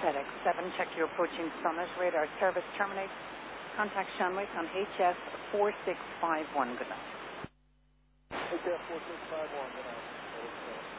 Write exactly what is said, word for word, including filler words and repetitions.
FedEx seven, check your approaching Summit. Radar service terminates. Contact Shanwick on H S four six five one. Good night. H S four six five one, good night.